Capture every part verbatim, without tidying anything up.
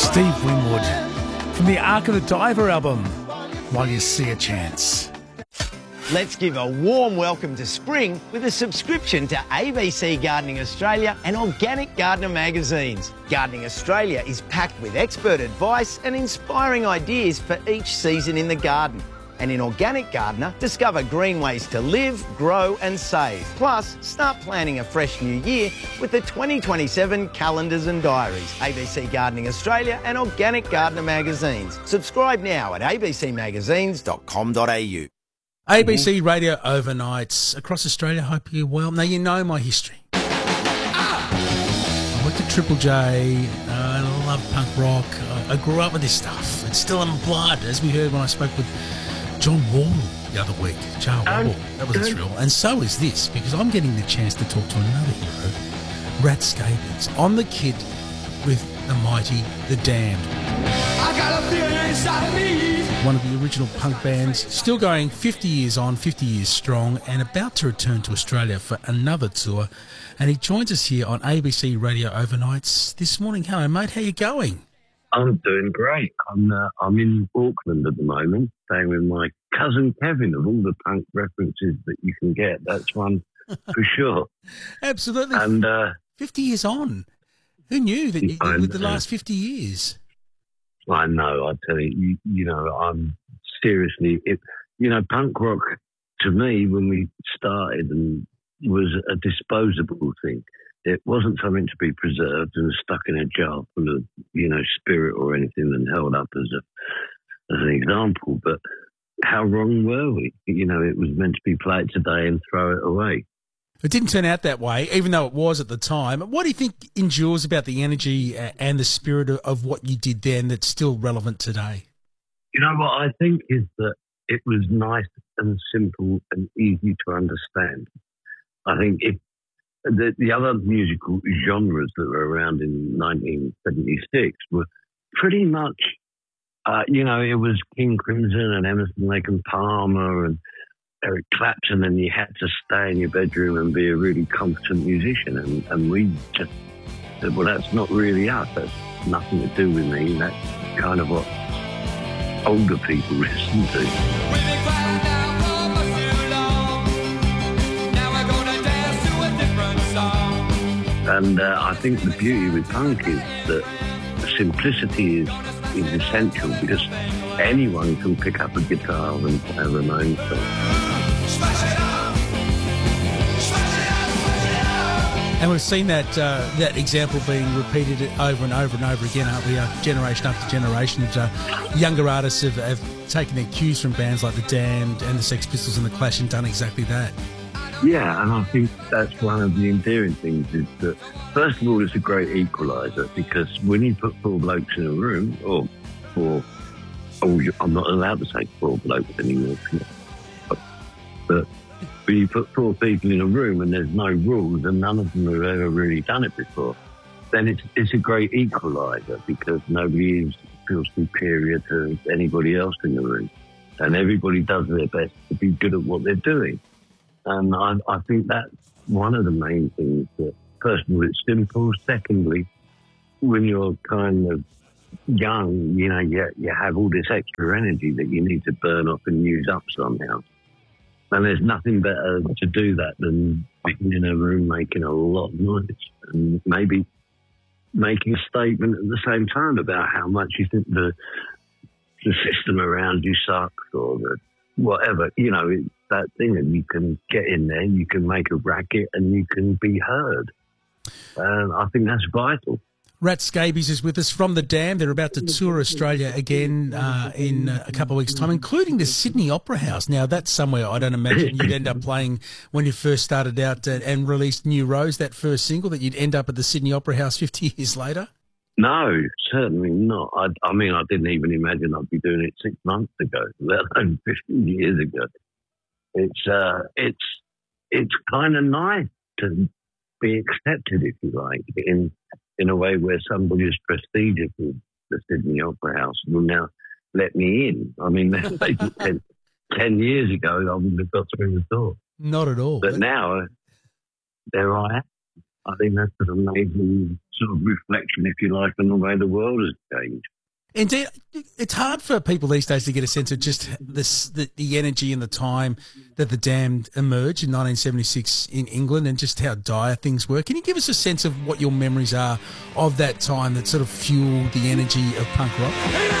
Steve Winwood from the Ark of the Diver album, While You See a Chance. Let's give a warm welcome to spring with a subscription to A B C Gardening Australia and Organic Gardener magazines. Gardening Australia is packed with expert advice and inspiring ideas for each season in the garden. And in Organic Gardener, discover green ways to live, grow and save. Plus, start planning a fresh new year with the twenty twenty-seven calendars and diaries. A B C Gardening Australia and Organic Gardener magazines. Subscribe now at a b c magazines dot com dot a u. A B C Radio Overnights across Australia. Hope you're well. Now, you know my history. I worked at Triple J. Uh, I love punk rock. I, I grew up with this stuff. It's still in blood, as we heard when I spoke with John Wall the other week. John Wall. That was a thrill. And so is this, because I'm getting the chance to talk to another hero, Rat Scabies, on the kid with the mighty The Damned. I got a feeling inside of me. One of the original punk bands, still going fifty years on, fifty years strong, and about to return to Australia for another tour. And he joins us here on A B C Radio Overnights this morning. Hello, mate. How you going? I'm doing great. I'm uh, I'm in Auckland at the moment, staying with my cousin Kevin. Of all the punk references that you can get, that's one for sure. Absolutely. And uh, fifty years on. Who knew that you, with the last fifty years? I know. I tell you, you, you know, I'm seriously. It, you know, punk rock to me when we started and was a disposable thing. It wasn't something to be preserved and stuck in a jar full of, you know, spirit or anything and held up as a as an example. But how wrong were we? You know, it was meant to be played today and throw it away. It didn't turn out that way, even though it was at the time. What do you think endures about the energy and the spirit of what you did then that's still relevant today? You know what I think is that it was nice and simple and easy to understand. I think if The, the other musical genres that were around in nineteen seventy-six were pretty much, uh, you know, it was King Crimson and Emerson, Lake and Palmer and Eric Clapton, and you had to stay in your bedroom and be a really competent musician. And, and we just said, well, that's not really us. That's nothing to do with me. That's kind of what older people listen to. And uh, I think the beauty with punk is that simplicity is, is essential, because anyone can pick up a guitar and play a Ramones song. And we've seen that uh, that example being repeated over and over and over again, aren't we? Uh, generation after generation. Uh, younger artists have, have taken their cues from bands like The Damned and the Sex Pistols and The Clash and done exactly that. Yeah, and I think that's one of the endearing things is that, first of all, it's a great equaliser, because when you put four blokes in a room, or four, oh, I'm not allowed to say four blokes anymore, but when you put four people in a room and there's no rules and none of them have ever really done it before, then it's it's a great equaliser, because nobody is, feels superior to anybody else in the room, and everybody does their best to be good at what they're doing. And I, I think that's one of the main things. That, first of all, it's simple. Secondly, when you're kind of young, you know, you, you have all this extra energy that you need to burn off and use up somehow. And there's nothing better to do that than being in a room making a lot of noise and maybe making a statement at the same time about how much you think the the system around you sucks, or the whatever, you know, it's that thing, and you can get in there, you can make a racket, and you can be heard. And I think that's vital. Rat Scabies is with us from The Damned. They're about to tour Australia again uh, in uh, a couple of weeks' time, including the Sydney Opera House. Now, that's somewhere I don't imagine you'd end up playing when you first started out and, and released New Rose, that first single, that you'd end up at the Sydney Opera House fifty years later. No, certainly not. I, I mean, I didn't even imagine I'd be doing it six months ago, let alone fifty years ago. It's uh, it's it's kind of nice to be accepted, if you like, in in a way where somebody as prestigious as the Sydney Opera House will now let me in. I mean, maybe ten, ten years ago, I wouldn't have got through the door. Not at all. But now, uh, there I am. I think that's an amazing sort of reflection, if you like, on the way the world has changed. Indeed, it's hard for people these days to get a sense of just this, the, the energy and the time that the Damned emerged in nineteen seventy-six in England and just how dire things were. Can you give us a sense of what your memories are of that time that sort of fueled the energy of punk rock?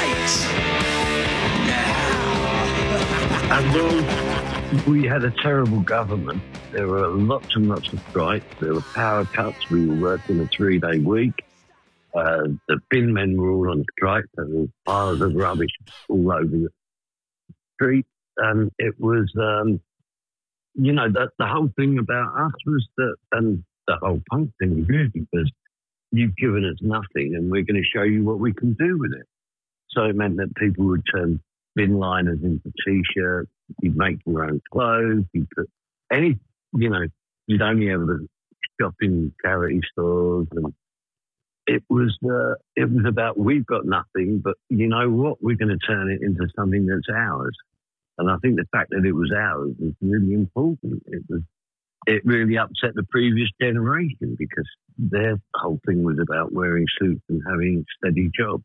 And well, we had a terrible government. There were lots and lots of strikes. There were power cuts. We were working a three-day week. Uh, the bin men were all on strike. There were piles of rubbish all over the street. And it was, um, you know, the, the whole thing about us was that, and the whole punk thing really was, you've given us nothing and we're going to show you what we can do with it. So it meant that people would turn bin liners into T-shirts. You'd make your own clothes. You'd put any, you know, you'd only ever shop in charity stores and It was uh, it was about we've got nothing, but you know what? We're going to turn it into something that's ours. And I think the fact that it was ours was really important. It was it really upset the previous generation because their whole thing was about wearing suits and having steady jobs.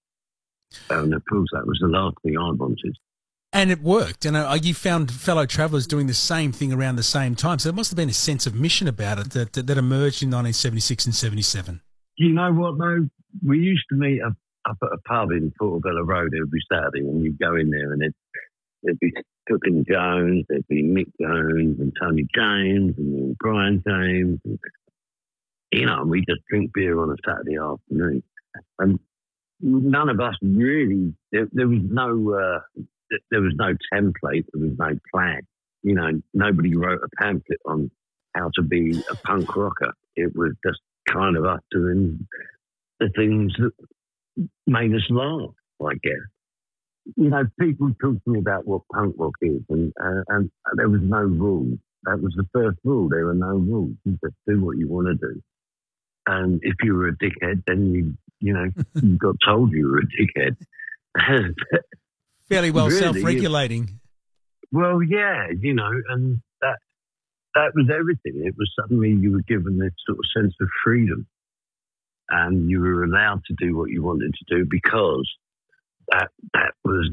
And of course, that was the last thing I wanted. And it worked. And uh, you found fellow travellers doing the same thing around the same time. So there must have been a sense of mission about it that, that, that emerged in nineteen seventy-six and seventy-seven. You know what, though? We used to meet up, up at a pub in Portobello Road every Saturday, and you'd go in there and there'd, there'd be Cookin Jones, there'd be Mick Jones and Tony James and Brian James. And, you know, and we just drink beer on a Saturday afternoon. And none of us really, there, there was no uh, there was no template, there was no plan. You know, nobody wrote a pamphlet on how to be a punk rocker. It was just kind of us doing the things that made us laugh, I guess. You know, people talk to me about what punk rock is, and, uh, and there was no rules. That was the first rule. There were no rules. You just do what you want to do. And if you were a dickhead, then you, you know, you got told you were a dickhead. Fairly well really, self-regulating. You, well, yeah, you know, and that that was everything. It was suddenly you were given this sort of sense of freedom, and you were allowed to do what you wanted to do because that that was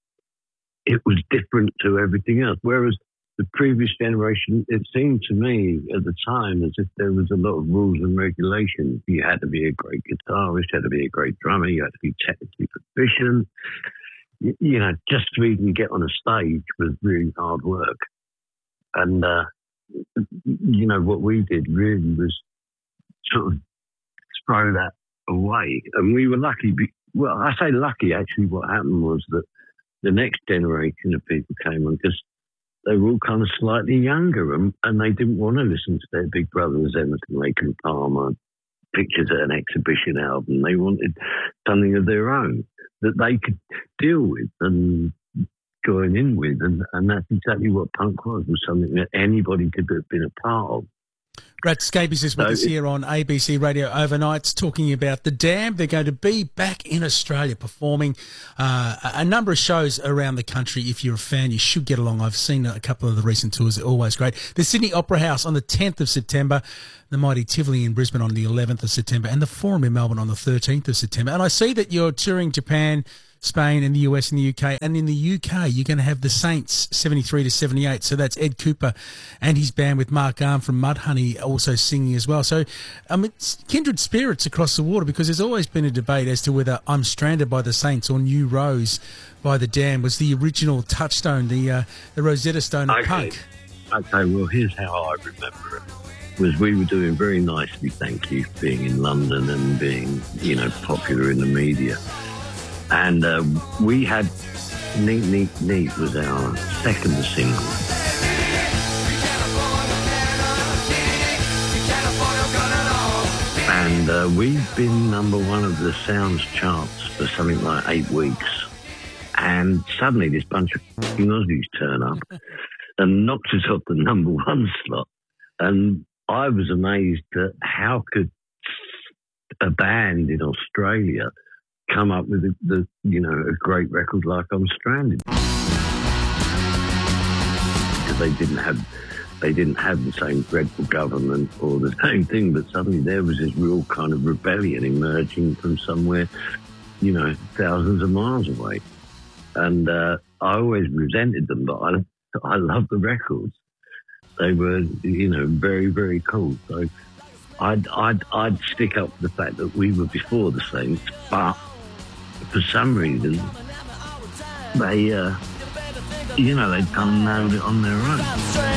it was different to everything else. Whereas the previous generation, it seemed to me at the time as if there was a lot of rules and regulations. You had to be a great guitarist, you had to be a great drummer, you had to be technically proficient. You, you know, just to even get on a stage was really hard work. And, uh, you know, what we did really was sort of throw that away. And we were lucky. Be- well, I say lucky, actually. What happened was that the next generation of people came on because they were all kind of slightly younger and, and they didn't want to listen to their big brothers, Emerson, Lake and Palmer, pictures at an exhibition album. They wanted something of their own that they could deal with and join in with. And, and that's exactly what punk was, was something that anybody could have been a part of. Rat Scabies is with so us here on A B C Radio Overnights talking about The Damned. They're going to be back in Australia performing uh, a number of shows around the country. If you're a fan, you should get along. I've seen a couple of the recent tours. They're always great. The Sydney Opera House on the tenth of September, the mighty Tivoli in Brisbane on the eleventh of September, and the Forum in Melbourne on the thirteenth of September. And I see that you're touring Japan, Spain and the U S and the U K. And in the U K, you're going to have the Saints seventy-three to seventy-eight. So that's Ed Cooper and his band with Mark Arm from Mudhoney also singing as well. So um, it's kindred spirits across the water because there's always been a debate as to whether I'm Stranded by the Saints or New Rose by the Damned was the original touchstone, the uh, the Rosetta Stone of okay. punk. Okay, well, here's how I remember it. Was we were doing very nicely, thank you, being in London and being, you know, popular in the media. And uh, we had Neat, Neat, Neat was our second single. And uh, we've been number one of the Sounds charts for something like eight weeks. And suddenly this bunch of fucking Aussies turn up and knocks us off the number one slot. And I was amazed at how could a band in Australia come up with the, the, you know, a great record like I'm Stranded. Because they didn't have they didn't have the same dreadful government or the same thing, but suddenly there was this real kind of rebellion emerging from somewhere, you know, thousands of miles away. And uh, I always resented them, but I, I love the records. They were, you know, very, very cool. So I'd, I'd, I'd stick up for the fact that we were before the Saints, but for some reason, they, uh, you know, they'd come and nailed it on their own.